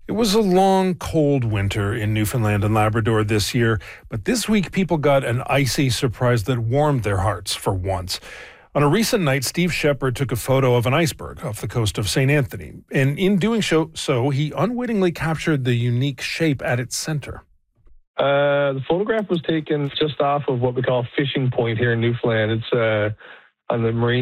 It was a long, cold winter in Newfoundland and Labrador this year, but this week people got an icy surprise that warmed their hearts for once. On a recent night, Steve Shepard took a photo of an iceberg off the coast of St. Anthony, and in doing so, he unwittingly captured the unique shape at its center. The photograph was taken just off of what we call Fishing Point here in Newfoundland. It's on the marine